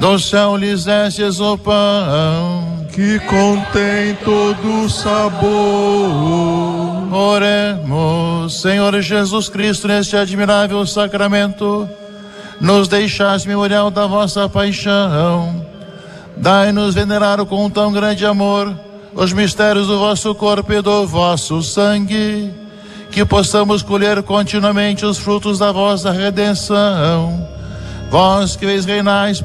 Do céu lhes destes o pão, que contém todo o sabor. Oremos. Senhor Jesus Cristo, neste admirável sacramento, nos deixaste memorial da vossa paixão. Dai-nos venerar com tão grande amor os mistérios do vosso corpo e do vosso sangue, que possamos colher continuamente os frutos da vossa redenção. Vós que veis reinais